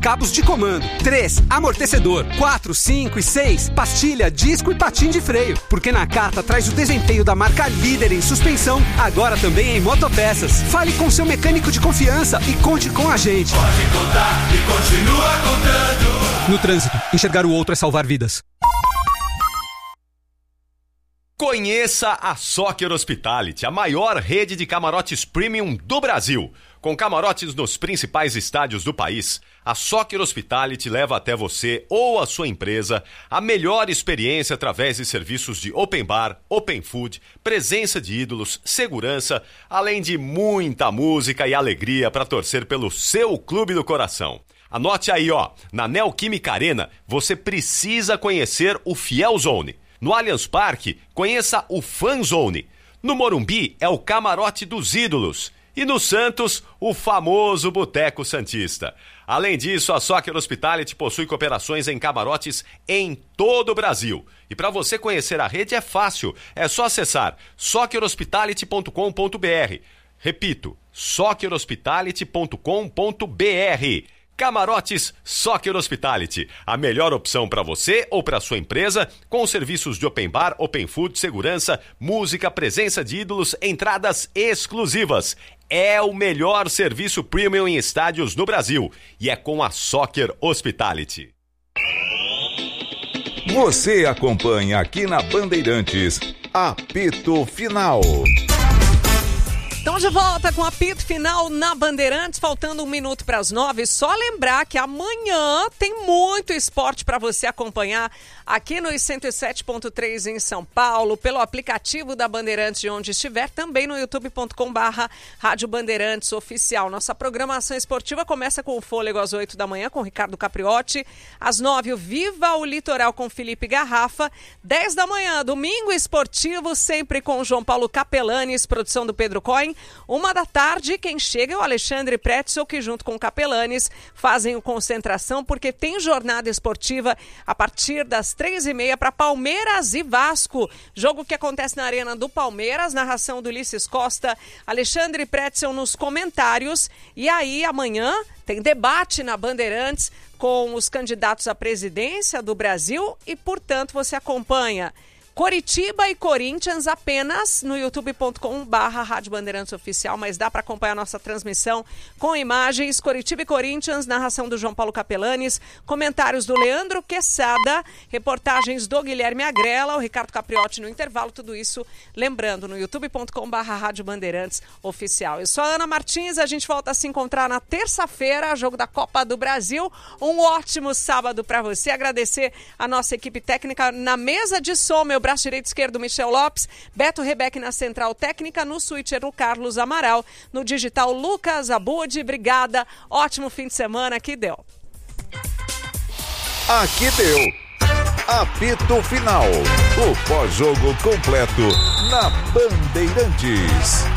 cabos de comando. 3, amortecedor. 4, 5 e 6, pastilha, disco e patim de freio. Porque na carta traz o desempenho da marca líder em suspensão, agora também em motopeças. Fale com seu mecânico de confiança e conte com a gente. Pode contar e continua contando. No trânsito, enxergar o outro é salvar vidas. Conheça a Soccer Hospitality, a maior rede de camarotes premium do Brasil. Com camarotes nos principais estádios do país, a Soccer Hospitality leva até você ou a sua empresa a melhor experiência através de serviços de open bar, open food, presença de ídolos, segurança, além de muita música e alegria para torcer pelo seu clube do coração. Anote aí, na Neoquímica Arena, você precisa conhecer o Fiel Zone. No Allianz Parque, conheça o Fan Zone. No Morumbi, é o Camarote dos Ídolos. E no Santos, o famoso Boteco Santista. Além disso, a Soccer Hospitality possui cooperações em camarotes em todo o Brasil. E para você conhecer a rede é fácil, é só acessar soccerhospitality.com.br. Repito, soccerhospitality.com.br. Camarotes Soccer Hospitality, a melhor opção para você ou para sua empresa, com serviços de open bar, open food, segurança, música, presença de ídolos, entradas exclusivas. É o melhor serviço premium em estádios no Brasil e é com a Soccer Hospitality. Você acompanha aqui na Bandeirantes, Apito Final. Estamos de volta com o apito final na Bandeirantes, faltando 1 minuto para as 9. Só lembrar que amanhã tem muito esporte para você acompanhar aqui nos 107.3 em São Paulo, pelo aplicativo da Bandeirantes de onde estiver, também no youtube.com/Rádio Bandeirantes Oficial. Nossa programação esportiva começa com o Fôlego às 8 da manhã com Ricardo Capriotti. Às 9, o Viva o Litoral com Felipe Garrafa. 10 da manhã, Domingo Esportivo, sempre com João Paulo Capelanes, produção do Pedro Cohen. 1 da tarde, quem chega é o Alexandre Pretzel, que junto com o Capelanes fazem o Concentração, porque tem jornada esportiva a partir das 3h30 para Palmeiras e Vasco. Jogo que acontece na Arena do Palmeiras, narração do Ulisses Costa, Alexandre Pretzel nos comentários. E aí, amanhã, tem debate na Bandeirantes com os candidatos à presidência do Brasil e, portanto, você acompanha Coritiba e Corinthians apenas no youtube.com/Rádio Bandeirantes Oficial, mas dá para acompanhar a nossa transmissão com imagens. Coritiba e Corinthians, narração do João Paulo Capelanes, comentários do Leandro Quesada, reportagens do Guilherme Agrela, o Ricardo Capriotti no intervalo, tudo isso, lembrando, no youtube.com/Rádio Bandeirantes Oficial. Eu sou a Ana Martins, a gente volta a se encontrar na terça-feira, jogo da Copa do Brasil. Um ótimo sábado para você, agradecer a nossa equipe técnica na mesa de som, meu braço direito e esquerdo, Michel Lopes, Beto Rebeck na central técnica, no switcher o Carlos Amaral, no digital Lucas Abud. Obrigada, ótimo fim de semana, aqui deu. Aqui deu. Apito Final, o pós-jogo completo na Bandeirantes.